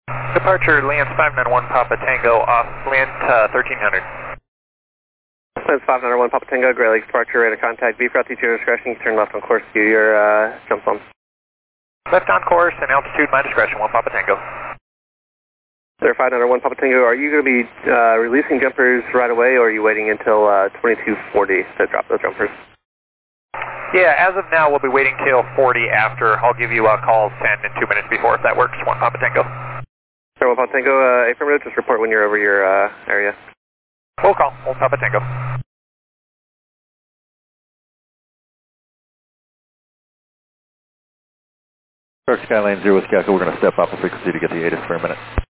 Departure Lance 591 Papa Tango off Lance 1300. Lance 591 Papa Tango, Gray Lakes departure, radar contact, beef route to your discretion, turn left on course to your jump zone. Left on course and altitude my discretion, 1 Papa Tango. Sir, 591 Papa Tango, are you going to be releasing jumpers right away or are you waiting until 2240 to drop those jumpers? Yeah, as of now, we'll be waiting till 40 after. I'll give you a call 10 and 2 minutes before if that works. 1 Papa Tango. Sir, 1 Papa Tango, affirmative, just report when you're over your area. Full call, 1 Papa Tango. Skyline 0 Whiskey Echo, we're going to step up a frequency to get the ATIS for a minute.